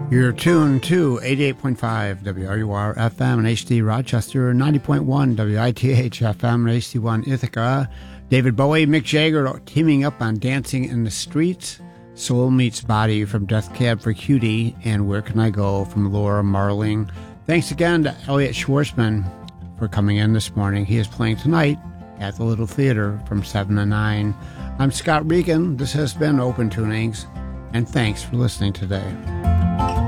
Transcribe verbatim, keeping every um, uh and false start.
You're tuned to eighty-eight point five W R U R F M and H D Rochester, ninety point one W I T H F M and H D one Ithaca. David Bowie, Mick Jagger teaming up on Dancing in the Streets. Soul Meets Body from Death Cab for Cutie, and Where Can I Go from Laura Marling. Thanks again to Elliot Schwarzman for coming in this morning. He is playing tonight at the Little Theater from seven to nine. I'm Scott Regan. This has been Open Tunings, and thanks for listening today.